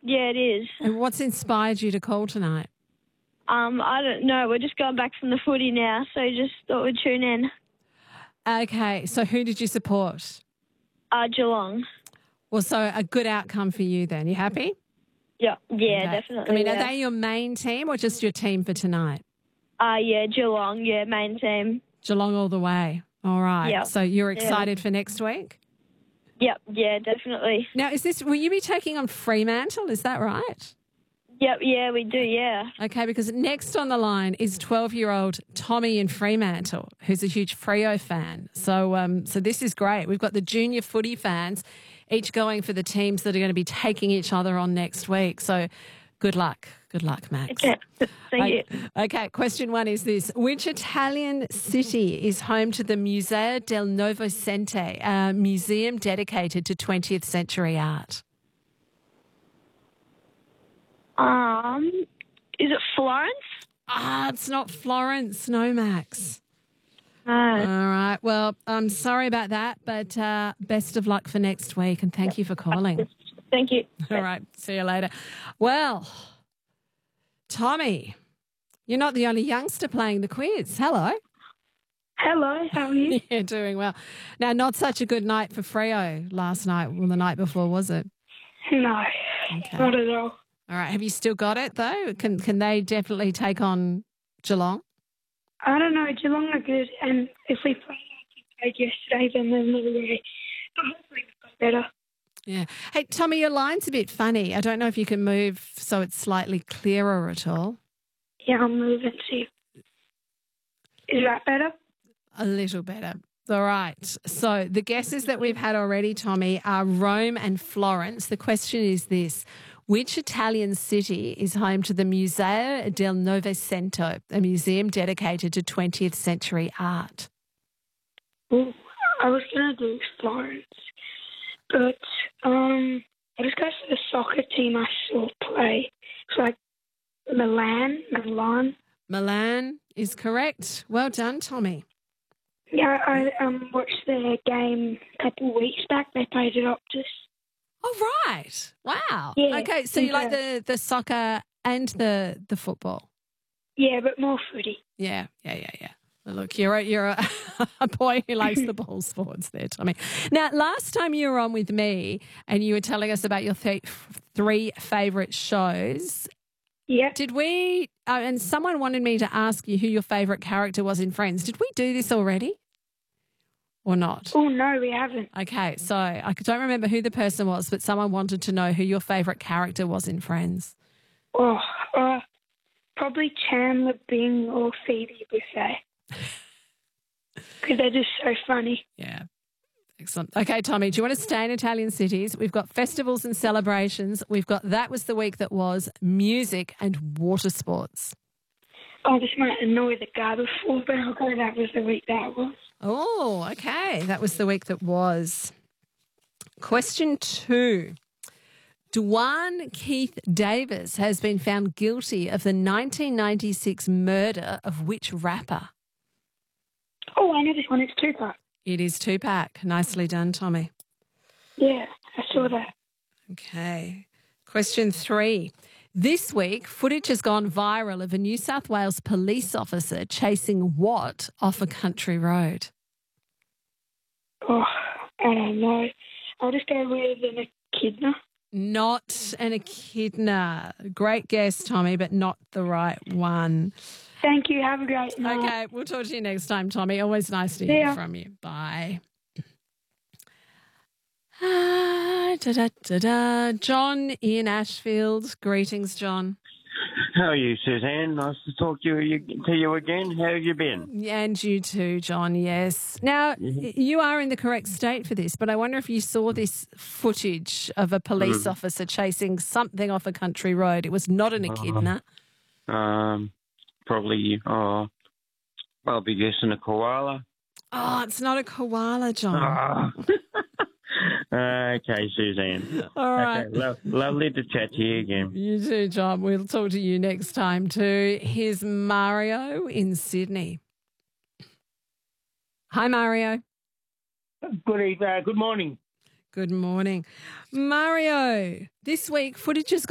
Yeah, it is. And what's inspired you to call tonight? I don't know. We're just going back from the footy now, so just thought we'd tune in. Okay, so who did you support? Geelong. Well, so a good outcome for you then. You happy? Yeah, Okay. definitely. I mean, yeah. are they your main team or just your team for tonight? Yeah, Geelong. Yeah, main team. Geelong all the way. All right. Yeah. So you're excited for next week? Yep. Yeah, definitely. Now, will you be taking on Fremantle? Is that right? Yep. Yeah, we do. Yeah. Okay, because next on the line is 12-year-old Tommy in Fremantle, who's a huge Freo fan. So this is great. We've got the junior footy fans each going for the teams that are going to be taking each other on next week. So good luck. Good luck, Max. Okay. Thank you. Okay, question 1 is this. Which Italian city is home to the Museo del Novecento, a museum dedicated to 20th century art? Is it Florence? It's not Florence. No, Max. No. All right. Well, I'm sorry about that, but best of luck for next week, and thank you for calling. Thank you. All right. See you later. Well, Tommy, you're not the only youngster playing the quiz. Hello. Hello, how are you? Yeah, doing well. Now, not such a good night for Freo last night. Well, the night before, was it? No, Okay. not at all. All right. Have you still got it, though? Can they definitely take on Geelong? I don't know. Geelong are good, and if we played yesterday, then there's no way. But hopefully we've got better. Yeah. Hey, Tommy, your line's a bit funny. I don't know if you can move so it's slightly clearer at all. Yeah, I'll move and see. Is that better? A little better. All right. So the guesses that we've had already, Tommy, are Rome and Florence. The question is this. Which Italian city is home to the Museo del Novecento, a museum dedicated to 20th century art? Well, I was going to do Florence, but I just go for the soccer team I saw play. It's like Milan. Milan is correct. Well done, Tommy. Yeah, I watched their game a couple of weeks back. They played at Optus. Oh, right. Wow. Yeah, Okay, so you like the soccer and the football? Yeah, but more footy. Yeah. Well, look, you're a boy who likes the ball sports there, Tommy. Now, last time you were on with me and you were telling us about your 3 favourite shows. Yeah. Did we, and someone wanted me to ask you who your favourite character was in Friends. Did we do this already or not? Oh, no, we haven't. Okay, so I don't remember who the person was, but someone wanted to know who your favourite character was in Friends. Oh, probably Chandler Bing or Phoebe Buffet. Because they're just so funny. Yeah. Excellent. Okay, Tommy, do you want to stay in Italian cities? We've got festivals and celebrations. We've got That Was the Week That Was, music and water sports. Oh, this might annoy the guy before, but I'll go That Was the Week That Was. Oh, okay. That was the week that was. Question 2. Dwan Keith Davis has been found guilty of the 1996 murder of which rapper? Oh, I know this one. It's Tupac. It is Tupac. Nicely done, Tommy. Yeah, I saw that. Okay. Question 3. This week, footage has gone viral of a New South Wales police officer chasing what off a country road? Oh, I don't know. I'll just go with an echidna. Not an echidna. Great guess, Tommy, but not the right one. Thank you. Have a great night. Okay, we'll talk to you next time, Tommy. Always nice to hear from you. Bye. John in Ashfield. Greetings, John. How are you, Suzanne? Nice to talk to you again. How have you been? And you too, John, yes. Now, you are in the correct state for this, but I wonder if you saw this footage of a police officer chasing something off a country road. It was not an echidna. Probably, I'll be guessing a koala. Oh, it's not a koala, John. Okay, Suzanne. All right. Okay, lovely to chat to you again. You too, John. We'll talk to you next time too. Here's Mario in Sydney. Hi, Mario. Good morning. Good morning. Mario, this week footage has